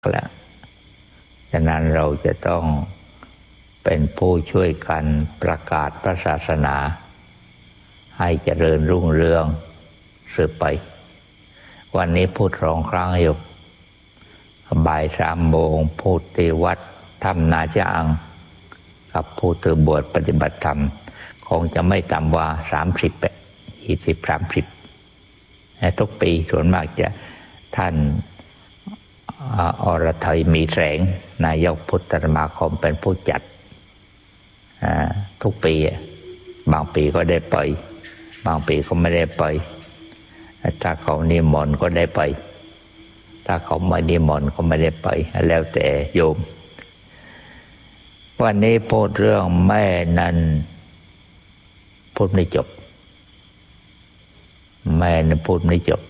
แล้วฉะนั้นเราจะต้องเป็นผู้ช่วยกันประกาศพระศาสนาให้เจริญรุ่งเรืองสืบไปวันนี้พูด2 ครั้งอยู่บ่าย 3 โมงพูดที่วัดถ้ำนาจอังกับผู้ถือบวชปฏิบัติธรรมคงจะไม่ต่ำกว่า20-30ทุกปีส่วนมากจะท่านอรทัยมีแสงนายกพุทธสมาคมเป็นผู้จัดทุกปีบางปีก็ได้ไปบางปีก็ไม่ได้ไปถ้าเขานิมนต์ก็ได้ไปถ้าเขาไม่นิมนต์ก็ไม่ได้ไปแล้วแต่โยมวันนี้พูดเรื่องแม่นั้นพูดไม่จบแม่นั้นพูดไม่จบ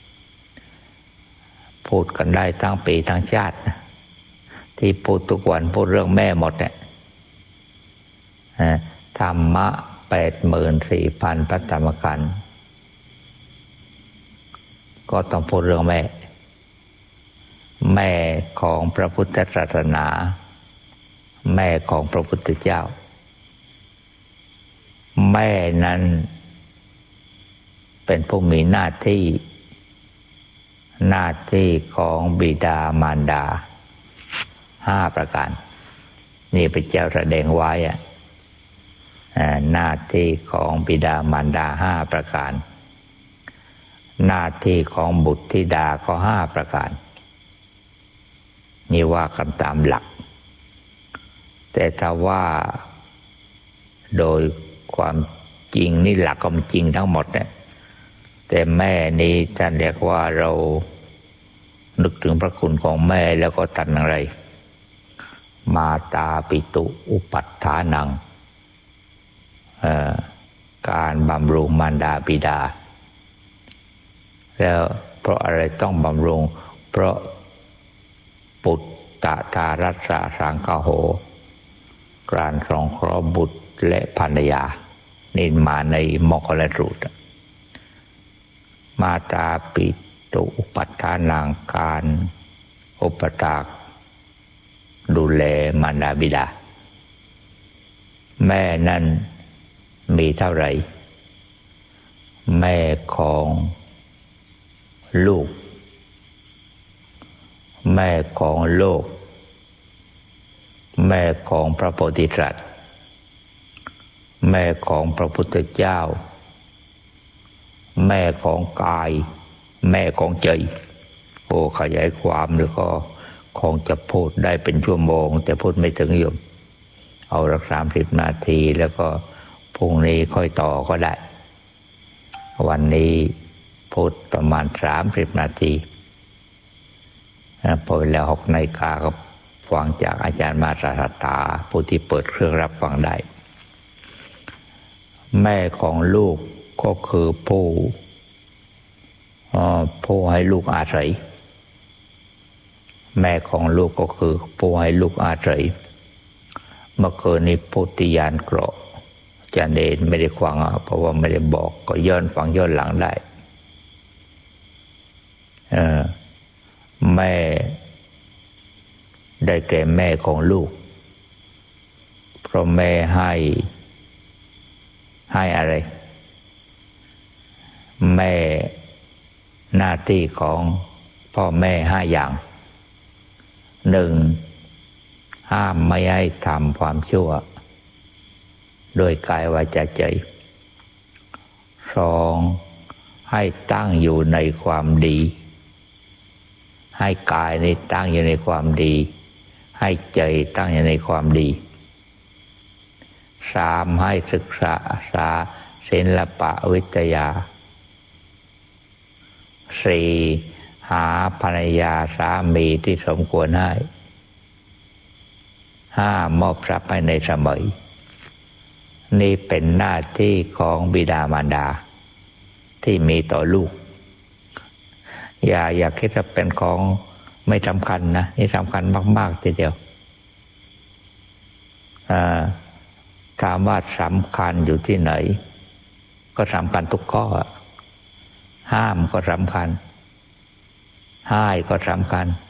พูดกันได้ทั้งปีทั้งชาติที่พูดทุกวันพูดเรื่องแม่หมดเนี่ยธรรมะ 84,000 พระธรรมขันธ์ก็ต้องพูดเรื่องแม่แม่ของพระพุทธศาสนาแม่ของพระพุทธเจ้าแม่นั้นเป็นผู้มีหน้าที่ของบิดามารดา5 ประการนี่พระเจ้าแสดงไว้หน้าที่ของบิดามารดา5 ประการหน้าที่ของบุตรธิดาก็5 ประการนี่ว่ากันตามหลักแต่ถ้าว่าโดยความจริงนี่หลักก็จริงทั้งหมดเนี่ยแต่แม่นี้ท่านเรียกว่าเรานึกถึงพระคุณของแม่แล้วก็ทำอย่างไรมาตาปิตุอุปัฏฐานังการบำรุงมารดาบิดาแล้วเพราะอะไรต้องบำรุงเพราะปุตตะทารัสสะสังคโหการสงเคราะห์บุตรและภรรยานี่มาในมคคลสูตรมาตาปิตุอุปัฏฐานังการอุปถากดูแลมารดาบิดาแม่นั้นมีเท่าไหร่แม่ของลูกแม่ของโลกแม่ของพระโพธิสัตว์แม่ของพระพุทธเจ้าแม่ของกายแม่ของใจขยายความแล้วก็คงจะพูดได้เป็นชั่วโมงแต่พูดไม่ถึงโยมเอาสัก30 นาทีแล้วก็พรุ่งนี้ค่อยต่อก็ได้วันนี้พูดประมาณ30 นาทีพอเวลา6 นาฬิกาก็ฟังจากอาจารย์มาสรัตตาผู้ที่เปิดเครื่องรับฟังได้แม่ของลูกก็คือผู้ให้ลูกอาศัยแม่ของลูกก็คือผู้ให้ลูกอาศัยเมื่อคืนนี้พุทธิยานเกราะอาจารย์เดชไม่ได้ฟังเพราะว่าไม่ได้บอกก็ย้อนฟังย้อนหลังได้แม่ได้แก่แม่ของลูกเพราะแม่ให้อะไรแม่หน้าที่ของพ่อแม่5 อย่าง 1. ห้ามไม่ให้ทำความชั่วโดยกายวาจาใจ 2. ให้ตั้งอยู่ในความดีให้กายนี้ตั้งอยู่ในความดีให้ใจตั้งอยู่ในความดี 3. ให้ศึกษาศิลปะวิทยา 4. หาภรรยาสามีที่สมควรให้ 5. มอบทรัพย์ให้ในสมัยนี่เป็นหน้าที่ของบิดามารดาที่มีต่อลูกอย่าคิดว่าเป็นของไม่สำคัญนะนี่สำคัญมากๆทีเดียวถามว่าสำคัญอยู่ที่ไหนก็สำคัญทุกข้อห้ามก็สำคัญให้ก็สำคัญ